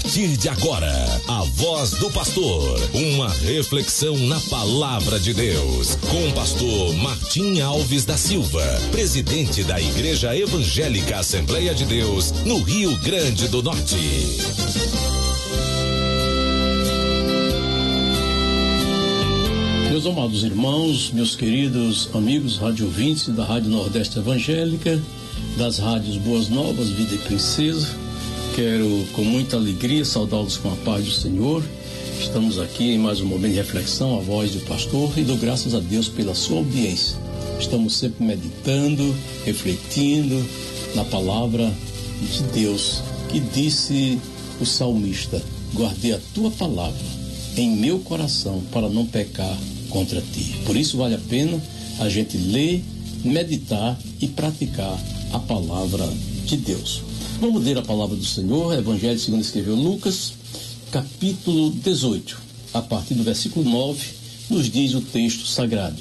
partir de agora, a voz do pastor, uma reflexão na palavra de Deus, com o pastor Martim Alves da Silva, presidente da Igreja Evangélica Assembleia de Deus, no Rio Grande do Norte. Meus amados irmãos, meus queridos amigos radiovintes da Rádio Nordeste Evangélica, das rádios Boas Novas, Vida e Princesa, quero com muita alegria saudá-los com a paz do Senhor. Estamos aqui em mais um momento de reflexão, a voz do pastor, e dou graças a Deus pela sua audiência. Estamos sempre meditando, refletindo na palavra de Deus, que disse o salmista: guardei a tua palavra em meu coração para não pecar contra ti. Por isso vale a pena a gente ler, meditar e praticar a palavra de Deus. Vamos ler a palavra do Senhor, Evangelho segundo escreveu Lucas, capítulo 18, a partir do versículo 9, nos diz o texto sagrado.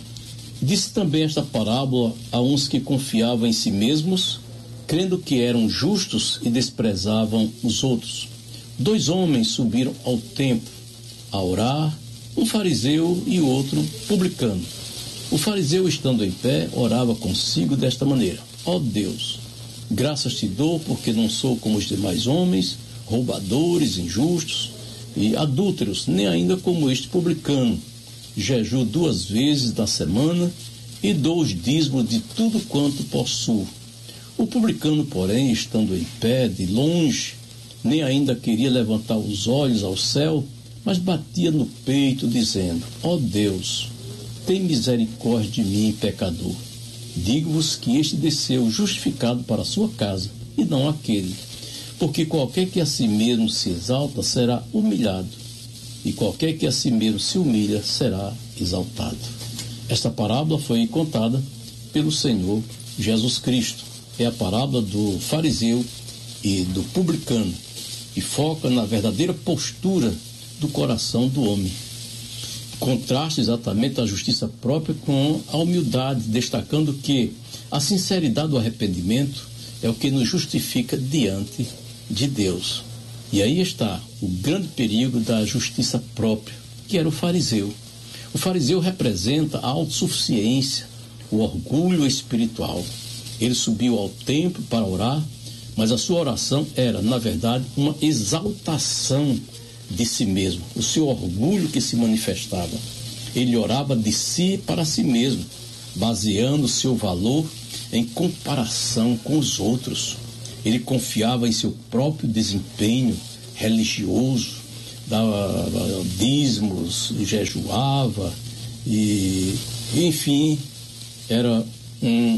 Disse também esta parábola a uns que confiavam em si mesmos, crendo que eram justos e desprezavam os outros. 2 homens subiram ao templo a orar, um fariseu e o outro publicano. O fariseu, estando em pé, orava consigo desta maneira: ó Deus, graças te dou porque não sou como os demais homens, roubadores, injustos e adúlteros, nem ainda como este publicano. Jejuo 2 vezes na semana e dou os dízimos de tudo quanto possuo. O publicano, porém, estando em pé de longe, nem ainda queria levantar os olhos ao céu, mas batia no peito, dizendo: ó Deus, tem misericórdia de mim, pecador. Digo-vos que este desceu justificado para a sua casa, e não aquele. Porque qualquer que a si mesmo se exalta será humilhado, e qualquer que a si mesmo se humilha será exaltado. Esta parábola foi contada pelo Senhor Jesus Cristo. É a parábola do fariseu e do publicano, e foca na verdadeira postura do coração do homem. Contrasta exatamente a justiça própria com a humildade, destacando que a sinceridade do arrependimento é o que nos justifica diante de Deus. E aí está o grande perigo da justiça própria, que era o fariseu. O fariseu representa a autossuficiência, o orgulho espiritual. Ele subiu ao templo para orar, mas a sua oração era, na verdade, uma exaltação de si mesmo, o seu orgulho que se manifestava. Ele orava de si para si mesmo, baseando seu valor em comparação com os outros. Ele confiava em seu próprio desempenho religioso, dava dízimos, jejuava e, enfim, era um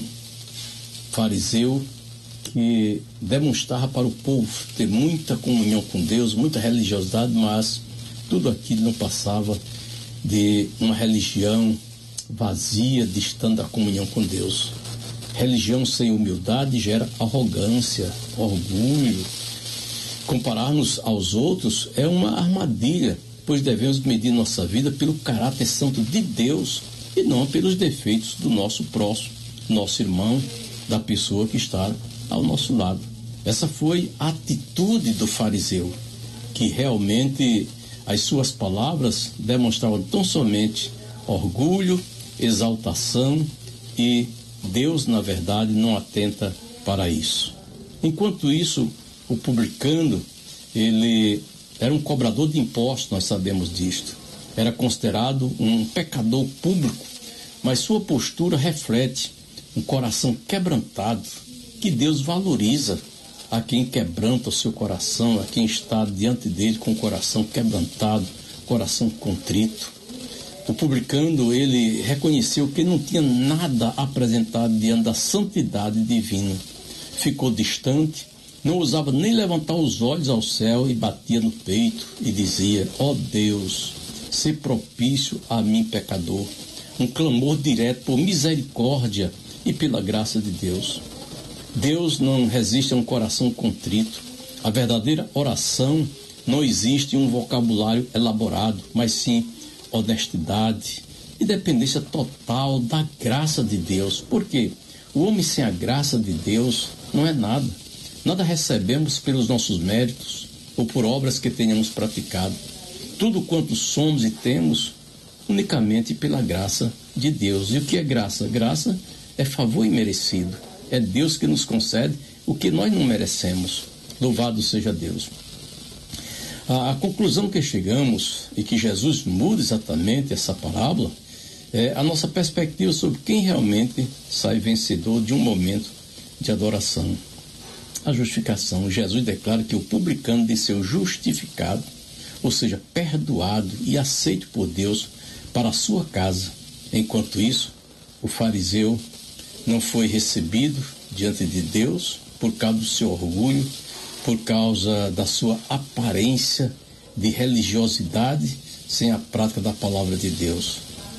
fariseu que demonstrava para o povo ter muita comunhão com Deus, muita religiosidade, mas tudo aquilo não passava de uma religião vazia, distante da comunhão com Deus. Religião sem humildade gera arrogância, orgulho. Comparar-nos aos outros é uma armadilha, pois devemos medir nossa vida pelo caráter santo de Deus e não pelos defeitos do nosso próximo, nosso irmão, da pessoa que está ao nosso lado. Essa foi a atitude do fariseu, que realmente as suas palavras demonstravam tão somente orgulho, exaltação, e Deus, na verdade, não atenta para isso. Enquanto isso, o publicano, ele era um cobrador de impostos, nós sabemos disto. Era considerado um pecador público, mas sua postura reflete um coração quebrantado, que Deus valoriza a quem quebranta o seu coração, a quem está diante dele com o coração quebrantado, coração contrito. O publicano, ele reconheceu que não tinha nada apresentado diante da santidade divina. Ficou distante, não ousava nem levantar os olhos ao céu e batia no peito e dizia: ó Deus, sê propício a mim, pecador. Um clamor direto por misericórdia e pela graça de Deus. Deus não resiste a um coração contrito. A verdadeira oração não existe em um vocabulário elaborado, mas sim honestidade e dependência total da graça de Deus. Porque o homem sem a graça de Deus não é nada. Nada recebemos pelos nossos méritos, ou por obras que tenhamos praticado. Tudo quanto somos e temos, unicamente pela graça de Deus. E o que é graça? Graça é favor imerecido. É Deus que nos concede o que nós não merecemos. Louvado seja Deus. A conclusão que chegamos, e que Jesus muda exatamente essa parábola, é a nossa perspectiva sobre quem realmente sai vencedor de um momento de adoração. A justificação. Jesus declara que o publicano desceu justificado, ou seja, perdoado e aceito por Deus para a sua casa. Enquanto isso, o fariseu não foi recebido diante de Deus por causa do seu orgulho, por causa da sua aparência de religiosidade sem a prática da palavra de Deus.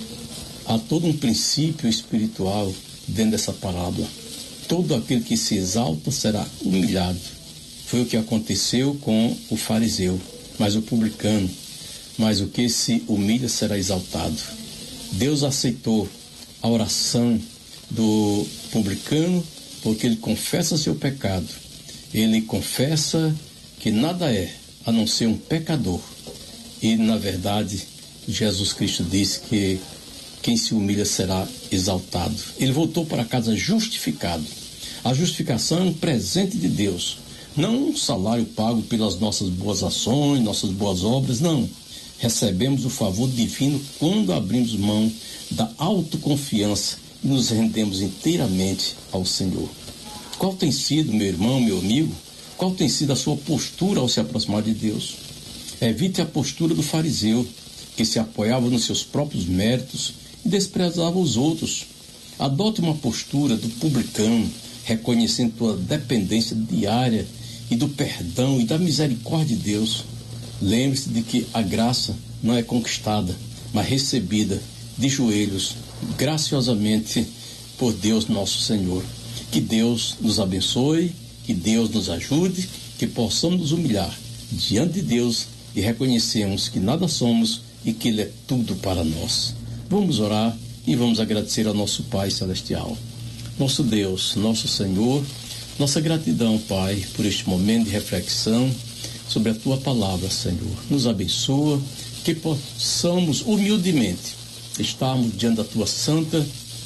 Há todo um princípio espiritual dentro dessa parábola. Todo aquele que se exalta será humilhado. Foi o que aconteceu com o fariseu, mas o publicano, mas o que se humilha será exaltado. Deus aceitou a oração do publicano porque ele confessa seu pecado. Ele confessa que nada é a não ser um pecador. E, na verdade, Jesus Cristo disse que quem se humilha será exaltado. Ele voltou para casa justificado. A justificação é um presente de Deus, não um salário pago pelas nossas boas ações, nossas boas obras, não. Recebemos o favor divino quando abrimos mão da autoconfiança e nos rendemos inteiramente ao Senhor. Qual tem sido, meu irmão, meu amigo, qual tem sido a sua postura ao se aproximar de Deus? Evite a postura do fariseu, que se apoiava nos seus próprios méritos e desprezava os outros. Adote uma postura do publicano, reconhecendo tua dependência diária e do perdão e da misericórdia de Deus. Lembre-se de que a graça não é conquistada, mas recebida de joelhos, graciosamente por Deus nosso Senhor. Que Deus nos abençoe, que Deus nos ajude, que possamos nos humilhar diante de Deus e reconhecermos que nada somos e que Ele é tudo para nós. Vamos orar e vamos agradecer ao nosso Pai Celestial. Nosso Deus, nosso Senhor, nossa gratidão, Pai, por este momento de reflexão sobre a Tua palavra, Senhor. Nos abençoa, que possamos humildemente estarmos diante da Tua santa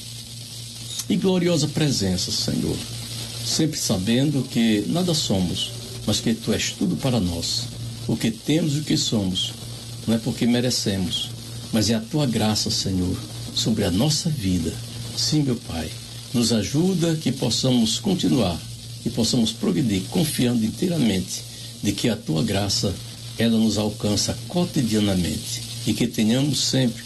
e gloriosa presença, Senhor. Sempre sabendo que nada somos, mas que Tu és tudo para nós. O que temos e o que somos, não é porque merecemos, mas é a Tua graça, Senhor, sobre a nossa vida. Sim, meu Pai, nos ajuda que possamos continuar e possamos progredir confiando inteiramente de que a Tua graça, ela nos alcança cotidianamente e que tenhamos sempre